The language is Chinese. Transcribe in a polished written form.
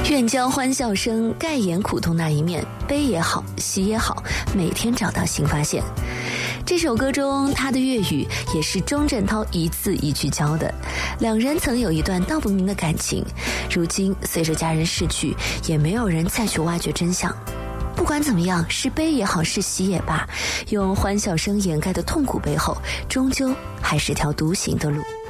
愿将欢笑声盖掩苦痛那一面，悲也好，喜也好，每天找到新发现。这首歌中他的粤语也是钟镇涛一字一句教的，两人曾有一段道不明的感情，如今随着家人逝去，也没有人再去挖掘真相。不管怎么样，是悲也好，是喜也罢，用欢笑声掩盖的痛苦背后，终究还是条独行的路。